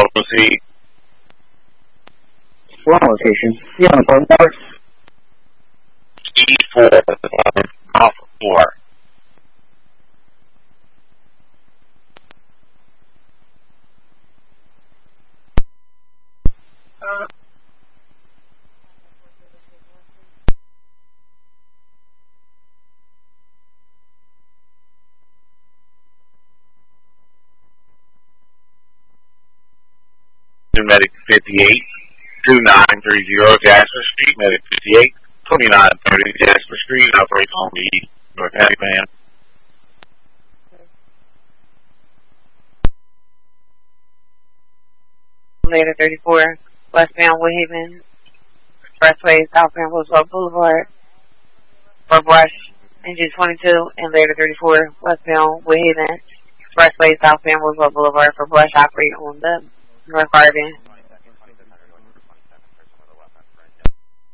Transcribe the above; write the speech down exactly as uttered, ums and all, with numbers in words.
proceed. Wrong location. You on the board? E four, off four. Uh. Medic fifty-eight, two nine three zero Jasper Street, Medic fifty-eight, twenty-nine thirty Jasper Street, operates on the North Halifax. Later thirty-four, westbound Woodhaven Expressway, southbound Roosevelt Boulevard, for brush, engine twenty-two, and later thirty-four, westbound Woodhaven Expressway, southbound Roosevelt Boulevard, for brush, operate on the North Garden.